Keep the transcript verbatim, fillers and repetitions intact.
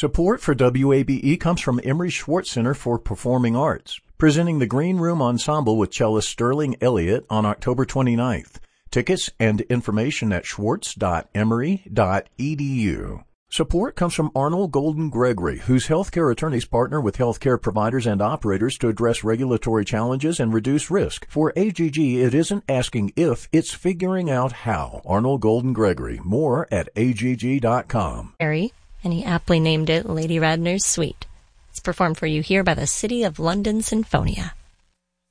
Support for W A B E comes from Emery Schwartz Center for Performing Arts, presenting the Green Room Ensemble with cellist Sterling Elliott on October twenty-ninth. Tickets and information at schwartz dot emory dot e d u. Support comes from Arnold Golden Gregory, whose healthcare attorneys partner with healthcare providers and operators to address regulatory challenges and reduce risk. For A G G, it isn't asking if, it's figuring out how. Arnold Golden Gregory. More at A G G dot com. Harry, and he aptly named it Lady Radner's Suite. It's performed for you here by the City of London Sinfonia.